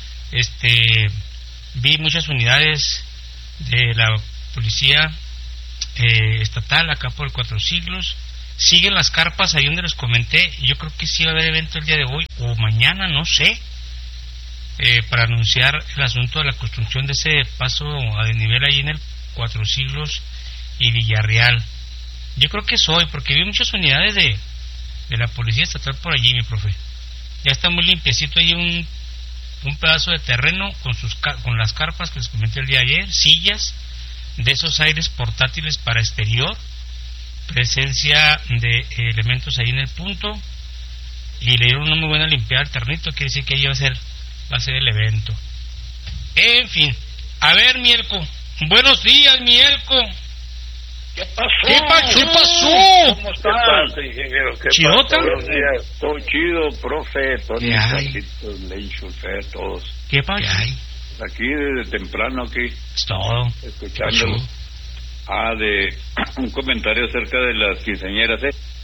Vi muchas unidades de la policía estatal acá por 4 Siglos. Siguen las carpas ahí donde les comenté. Yo creo que sí va a haber evento el día de hoy o mañana, no sé, para anunciar el asunto de la construcción de ese paso a desnivel ahí en el 4 Siglos y Villarreal. Yo creo que es hoy, porque vi muchas unidades de la policía estatal por allí, mi profe. Ya está muy limpiecito ahí un pedazo de terreno con las carpas que les comenté el día de ayer, sillas de esos aires portátiles para exterior, presencia de elementos ahí en el punto, y le dieron una muy buena limpiada al terrenito. Quiere decir que ahí va a ser el evento. En fin, a ver, Mielco, buenos días, Mielco. ¿Qué pasó? ¿Qué pasó? ¿Cómo estás? ¿Qué pasa, ingeniero? ¿Qué ¿Chidota? pasa? Buenos días. Todo chido, profe, Tony, ¿Qué hay? Carlitos, Lencho, Fer, todos. ¿Qué pasa? ¿Qué hay? Aquí desde temprano, aquí, Es todo. escuchándolo. De un comentario acerca de las quinceañeras,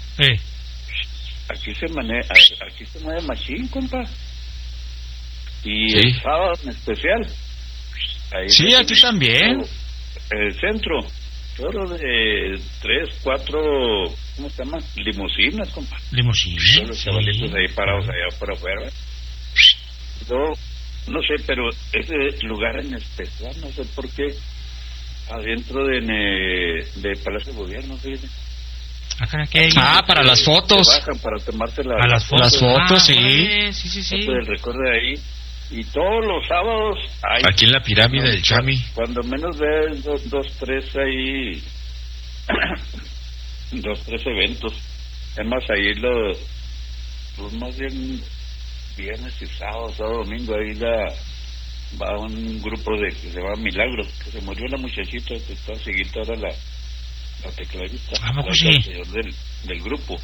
Aquí se mueve machín, compa. Y Sí. el sábado en especial. Ahí Sí, aquí también. El centro. Todo de 3, 4, ¿cómo se llama? Limusinas, compa. Limusina. Todos los chavalitos ahí parados allá por afuera. Yo no sé, pero ese lugar en especial, no sé por qué, adentro de Palacio de Gobierno, fíjate. Para las fotos. Se bajan para tomarse A las fotos. Las fotos, sí. Órale, sí. El recuerdo de ahí. Y todos los sábados hay, Aquí en la pirámide del Chami. cuando menos ves 2, 3 ahí 2, 3 eventos. Además ahí los más bien viernes y sábado, domingo, ahí va un grupo que se llama Milagros, que se murió la muchachita que está seguida ahora la tecladista, del grupo.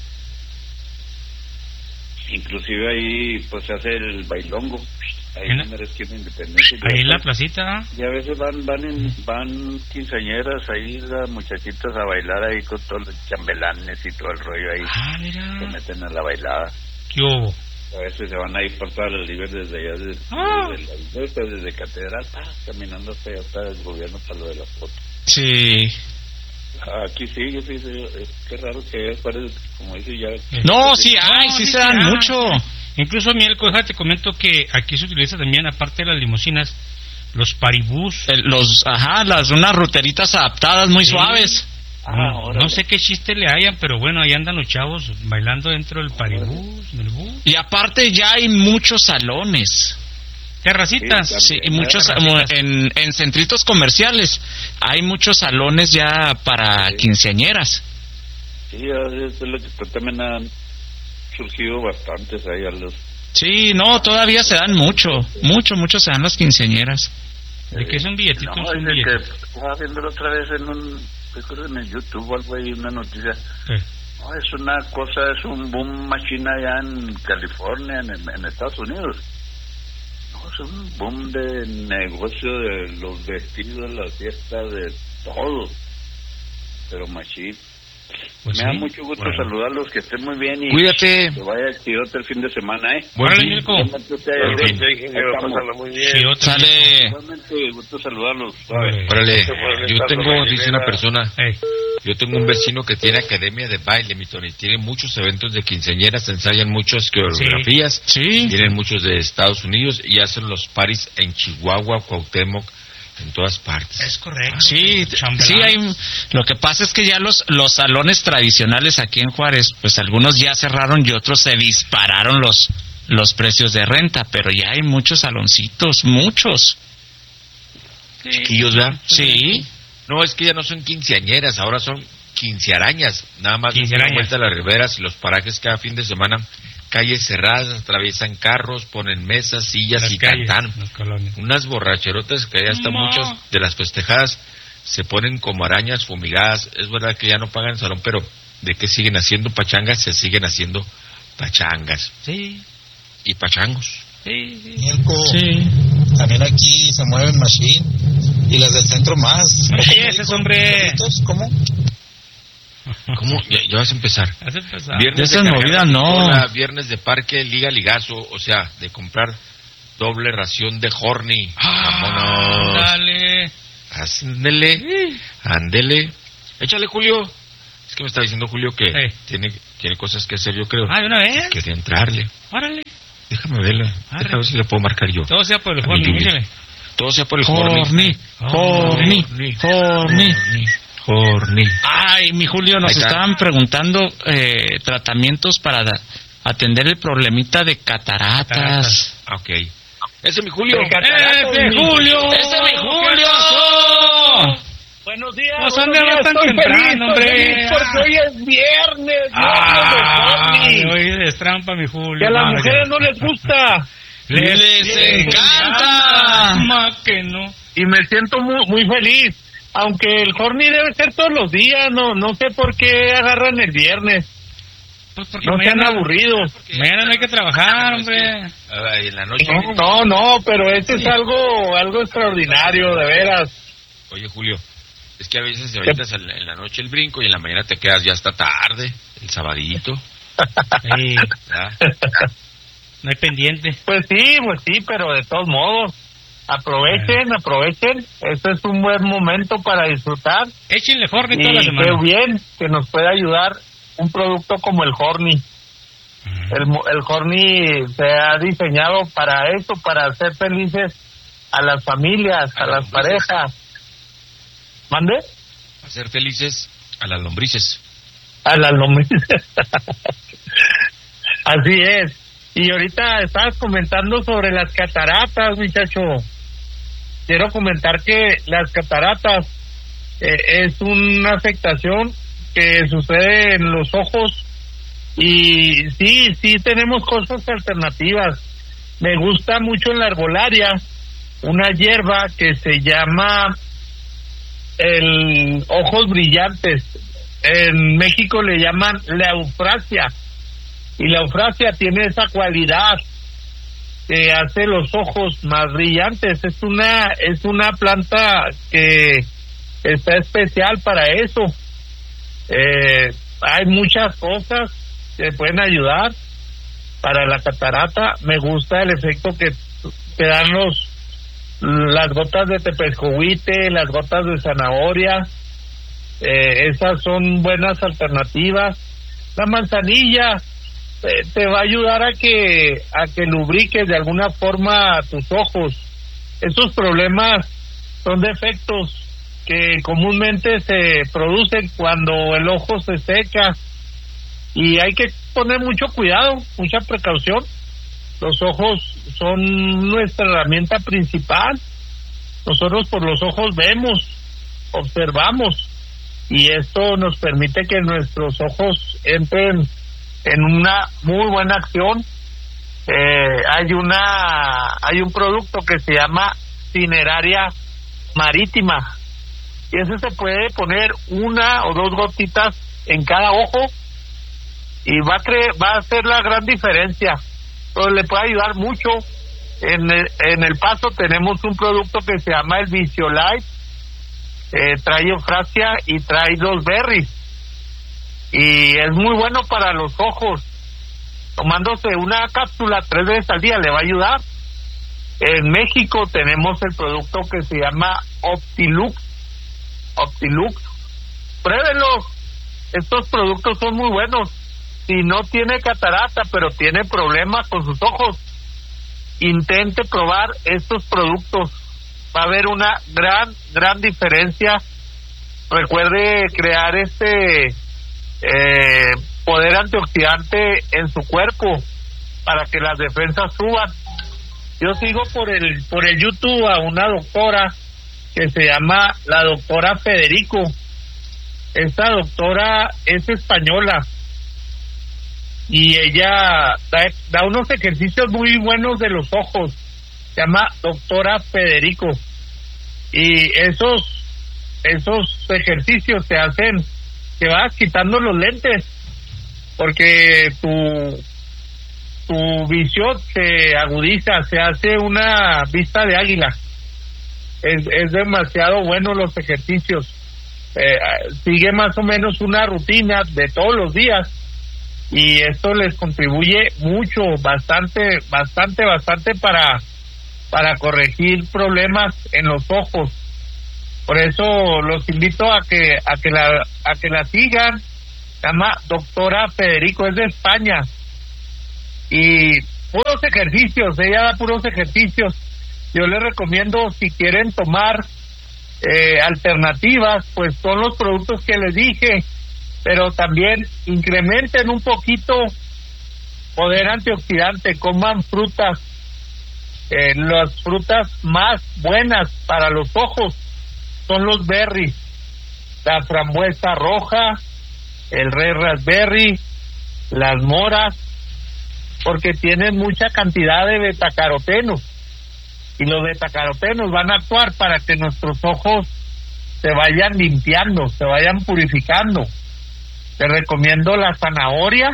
Inclusive ahí pues se hace el bailongo ahí en la esquina Independencia, ahí en la placita. y a veces van quinceañeras ahí, las muchachitas a bailar ahí con todos los chambelanes y todo el rollo ahí. Mira. Se meten a la bailada. ¿Qué hubo? A veces se van a ir por todas las libres desde allá, desde Catedral, caminando hasta allá el gobierno para lo de las fotos. Sí. Aquí sí, qué raro que parece, como dice ya. No, sí hay, sí se dan mucho. Incluso, Mielco, déjate, te comento que aquí se utiliza también, aparte de las limusinas, los paribús. Unas ruteritas adaptadas muy suaves. No sé qué chiste le hayan, pero bueno, ahí andan los chavos bailando dentro del paribús, del bus. Y aparte ya hay muchos salones. Terracitas. Sí, muchos en centritos comerciales. Hay muchos salones ya para quinceañeras. Sí, es lo que también han surgido bastantes ahí a los... Sí, no, todavía se dan mucho se dan las quinceañeras. ¿De qué es un billetito? No, es un que billetito. estaba viéndolo otra vez en el YouTube o algo ahí, una noticia. No, es una cosa, es un boom machina allá en California, en Estados Unidos. No, es un boom de negocio de los vestidos, las fiestas, de todo. Pero machín. Pues me da mucho gusto saludarlos, que estén muy bien y cuídate. que vaya el chidote el fin de semana, Buen fin. Mielco. Muy bien. Sale. Igualmente, gusto saludarlos. Órale, dice una persona, yo tengo un vecino que tiene academia de baile, mi Tony, tiene muchos eventos de quinceañeras, ensayan muchas coreografías, tienen muchos de Estados Unidos y hacen los paris en Chihuahua, Cuauhtémoc, en todas partes. Es correcto. Sí, hay. Lo que pasa es que ya los salones tradicionales aquí en Juárez, pues algunos ya cerraron y otros se dispararon los precios de renta, pero ya hay muchos saloncitos, muchos. Chiquillos, ¿verdad? Sí. No, es que ya no son quinceañeras, ahora son quincearañas. Nada más dan vuelta a las riberas y los parajes cada fin de semana. Calles cerradas, atraviesan carros, ponen mesas, sillas y cantan. Unas borracherotas que ya hasta muchas de las festejadas se ponen como arañas fumigadas. Es verdad que ya no pagan salón, pero ¿de qué siguen haciendo pachangas? Se siguen haciendo pachangas. Sí. Y pachangos. Sí. También aquí se mueven machine y las del centro más. Sí, ese es hombre. ¿Cómo? ¿Cómo? Ya vas a empezar. Viernes de movida, no. Viernes de parque, liga, ligazo, o sea, de comprar doble ración de Horny. Vámonos. Dale. Ándele. Échale, Julio. Es que me está diciendo Julio que tiene cosas que hacer, yo creo. ¿De una vez? Que de entrarle. Órale. Déjame verla. Déjame ver si le puedo marcar yo. Todo sea por el Horny, échale. Todo sea por el Horny. Horny. Ay, mi Julio, nos estaban preguntando tratamientos para atender el problemita de cataratas. Ok. Ese es mi Julio. ¡Ese mi Julio! Buenos días. No son de tan temprano, hombre. Porque hoy es viernes. Hoy es destrampa, mi Julio. Que a las mujeres no les gusta. Les encanta. Que no. Y me siento muy feliz. Aunque el Horny debe ser todos los días. No sé por qué agarran el viernes. Pues porque no sean aburridos. Mañana no hay que trabajar, hombre. En la noche. No, pero este es algo extraordinario, de veras. Oye, Julio, es que a veces ahorita en la noche el brinco y en la mañana te quedas ya hasta tarde, el sabadito. Sí. No hay pendiente. Pues sí, pero de todos modos, aprovechen. Este es un buen momento para disfrutar. Échenle Horny toda la semana. Qué bien que nos puede ayudar un producto como el Horny. El Horny se ha diseñado para eso, para hacer felices a las familias, a las parejas. ¿Mande? Hacer felices a las lombrices. A las lombrices. Así es. Y ahorita estabas comentando sobre las cataratas, muchacho. Quiero comentar que las cataratas es una afectación que sucede en los ojos y sí tenemos cosas alternativas. Me gusta mucho en la herbolaria una hierba que se llama el ojos brillantes. En México le llaman la eufrasia, y la eufrasia tiene esa cualidad que hace los ojos más brillantes. Es una planta que está especial para eso. Hay muchas cosas que pueden ayudar para la catarata. Me gusta el efecto que dan las gotas de tepezcohuite, las gotas de zanahoria. Esas son buenas alternativas. La manzanilla te va a ayudar a que lubriques de alguna forma tus ojos. Esos problemas son defectos que comúnmente se producen cuando el ojo se seca, y hay que poner mucho cuidado, mucha precaución. Los ojos son nuestra herramienta principal. Nosotros por los ojos vemos, observamos, y esto nos permite que nuestros ojos entren en una muy buena acción. Hay un producto que se llama Cineraria Marítima, y ese se puede poner 1 o 2 gotitas en cada ojo y va a hacer la gran diferencia. Pero le puede ayudar mucho. En El Paso tenemos un producto que se llama el Visiolife. Trae eufrasia y trae 2 berries, y es muy bueno para los ojos. Tomándose una cápsula 3 veces al día le va a ayudar. En México tenemos el producto que se llama Optilux. Pruébenlos. Estos productos son muy buenos. Si no tiene catarata pero tiene problemas con sus ojos, intente probar estos productos. Va a haber una gran diferencia. Recuerde crear poder antioxidante en su cuerpo para que las defensas suban. Yo sigo por el YouTube a una doctora que se llama la doctora Federico. Esta doctora es española y ella da unos ejercicios muy buenos de los ojos. Se llama doctora Federico, y esos ejercicios te hacen que vas quitando los lentes, porque tu visión se agudiza, se hace una vista de águila. Es demasiado bueno los ejercicios. sigue más o menos una rutina de todos los días, y esto les contribuye mucho, bastante para corregir problemas en los ojos. Por eso los invito a que la sigan. Se llama Doctora Federico, es de España, y puros ejercicios, ella da puros ejercicios. Yo les recomiendo, si quieren tomar alternativas, pues son los productos que les dije, pero también incrementen un poquito poder antioxidante, coman frutas, las frutas más buenas para los ojos son los berries, la frambuesa roja, el red raspberry, las moras, porque tienen mucha cantidad de betacarotenos, y los betacarotenos van a actuar para que nuestros ojos se vayan limpiando, se vayan purificando. Te recomiendo la zanahoria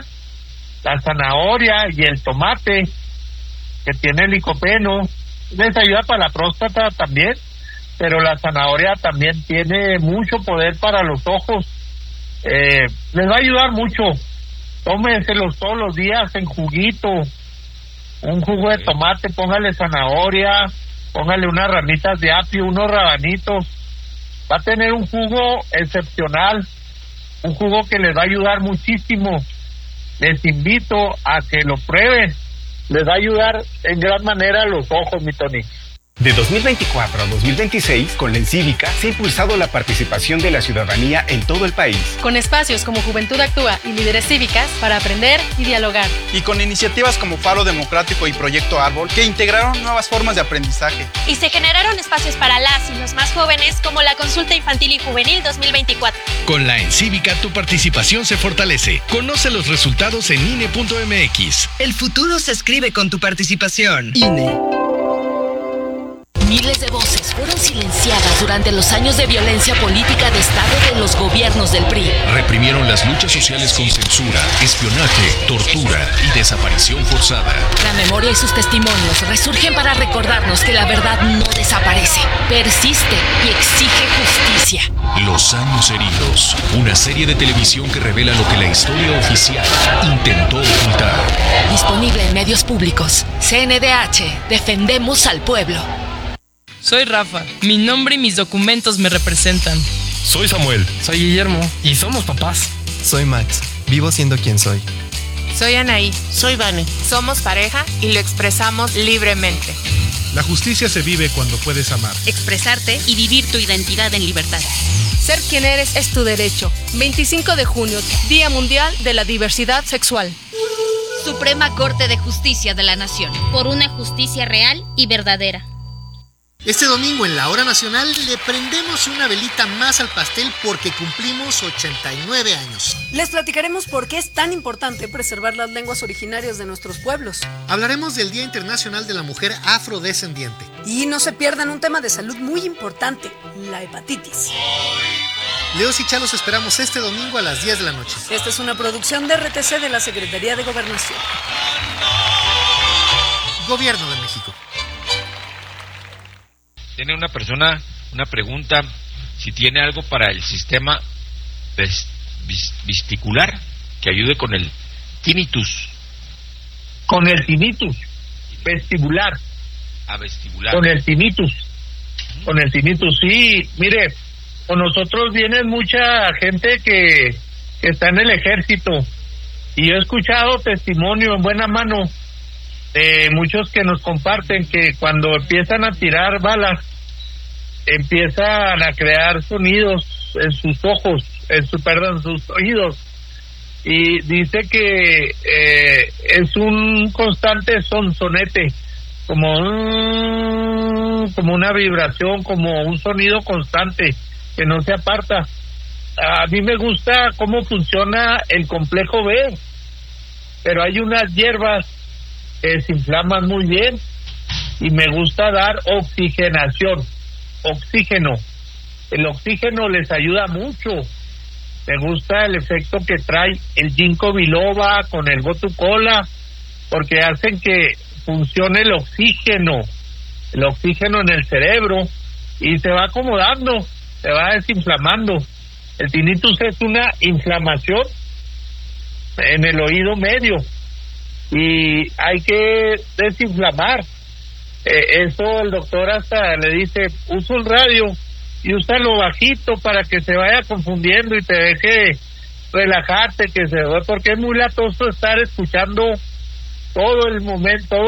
y el tomate, que tiene licopeno, les ayuda para la próstata también, pero la zanahoria también tiene mucho poder para los ojos. Les va a ayudar mucho. Tómenselos todos los días en juguito, un jugo de tomate, póngale zanahoria, póngale unas ramitas de apio, unos rabanitos. Va a tener un jugo excepcional, un jugo que les va a ayudar muchísimo. Les invito a que lo prueben, les va a ayudar en gran manera a los ojos, mi Tony. De 2024 a 2026, con la Encívica se ha impulsado la participación de la ciudadanía en todo el país. Con espacios como Juventud Actúa y Líderes Cívicas para aprender y dialogar. Y con iniciativas como Faro Democrático y Proyecto Árbol, que integraron nuevas formas de aprendizaje. Y se generaron espacios para las y los más jóvenes, como la Consulta Infantil y Juvenil 2024. Con la Encívica tu participación se fortalece. Conoce los resultados en INE.mx. El futuro se escribe con tu participación. INE. Miles de voces fueron silenciadas durante los años de violencia política de Estado de los gobiernos del PRI. Reprimieron las luchas sociales con censura, espionaje, tortura y desaparición forzada. La memoria y sus testimonios resurgen para recordarnos que la verdad no desaparece, persiste y exige justicia. Los años heridos, una serie de televisión que revela lo que la historia oficial intentó ocultar. Disponible en medios públicos. CNDH, defendemos al pueblo. Soy Rafa, mi nombre y mis documentos me representan. Soy Samuel. Soy Guillermo y somos papás. Soy Max, vivo siendo quien soy. Soy Anaí. Soy Vane. Somos pareja y lo expresamos libremente. La justicia se vive cuando puedes amar, expresarte y vivir tu identidad en libertad. Ser quien eres es tu derecho. 25 de junio, Día Mundial de la Diversidad Sexual. Suprema Corte de Justicia de la Nación. Por una justicia real y verdadera. Este domingo en la Hora Nacional le prendemos una velita más al pastel porque cumplimos 89 años. Les platicaremos por qué es tan importante preservar las lenguas originarias de nuestros pueblos. Hablaremos del Día Internacional de la Mujer Afrodescendiente. Y no se pierdan un tema de salud muy importante, la hepatitis. Leos y Chalos esperamos este domingo a las 10 de la noche. Esta es una producción de RTC de la Secretaría de Gobernación. Gobierno de México. Tiene una persona una pregunta, si tiene algo para el sistema vestibular que ayude con el tinnitus. Con el tinnitus vestibular. Vestibular. Con el tinnitus. Con el tinnitus, sí. Mire, con nosotros viene mucha gente que está en el ejército, y yo he escuchado testimonio en buena mano de muchos que nos comparten que cuando empiezan a tirar balas empiezan a crear sonidos en sus ojos, en sus oídos, y dice que es un constante sonsonete, como una vibración, como un sonido constante que no se aparta. A mí me gusta cómo funciona el complejo B, pero hay unas hierbas que se inflaman muy bien, y me gusta dar oxigenación, oxígeno. El oxígeno les ayuda mucho. Me gusta el efecto que trae el ginkgo biloba con el gotu kola, porque hacen que funcione el oxígeno en el cerebro, y se va acomodando, se va desinflamando. El tinnitus es una inflamación en el oído medio y hay que desinflamar. Eso el doctor hasta le dice, usa un radio y úsalo bajito para que se vaya confundiendo y te deje relajarte, porque es muy latoso estar escuchando todo el momento,